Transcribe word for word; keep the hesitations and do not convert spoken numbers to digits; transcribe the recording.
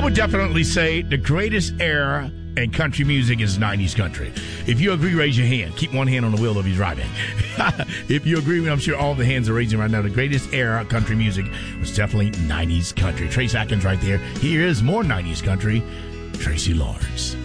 would definitely say the greatest era in country music is nineties country. If you agree, raise your hand. Keep one hand on the wheel of his right hand. If you agree, I'm sure all the hands are raising right now. The greatest era of country music was definitely nineties country. Trace Atkins right there. Here is more nineties country. Tracy Lawrence.